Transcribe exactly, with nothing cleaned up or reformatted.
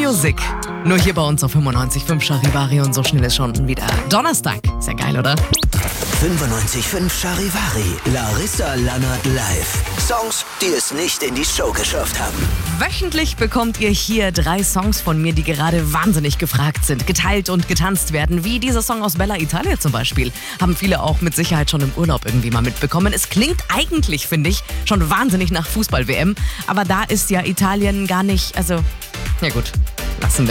Music. Nur hier bei uns auf fünfundneunzig Komma fünf Charivari und so schnell ist schon wieder Donnerstag. Ist ja geil, oder? fünfundneunzig Komma fünf Charivari, Larissa Lannert live. Songs, die es nicht in die Show geschafft haben. Wöchentlich bekommt ihr hier drei Songs von mir, die gerade wahnsinnig gefragt sind, geteilt und getanzt werden, wie dieser Song aus Bella Italia zum Beispiel. Haben viele auch mit Sicherheit schon im Urlaub irgendwie mal mitbekommen. Es klingt eigentlich, finde ich, schon wahnsinnig nach Fußball-W M, aber da ist ja Italien gar nicht, also, ja gut, lassen wir.